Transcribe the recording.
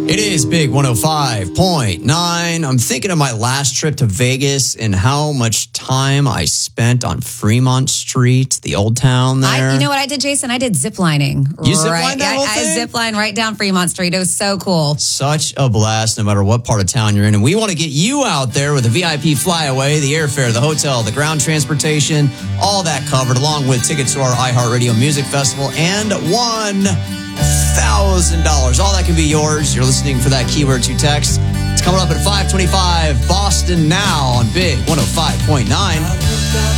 It is Big 105.9. I'm thinking of my last trip to Vegas and how much time I spent on Fremont Street, the old town there. You know what I did, Jason? I did ziplining. You ziplined that whole thing? I ziplined right down Fremont Street. It was so cool. Such a blast, no matter what part of town you're in. And we want to get you out there with the VIP flyaway, the airfare, the hotel, the ground transportation, all that covered, along with tickets to our iHeartRadio Music Festival and $1,000. All that can be yours. You're listening for that keyword to text. It's coming up at 5:25. Boston Now on Big 105.9.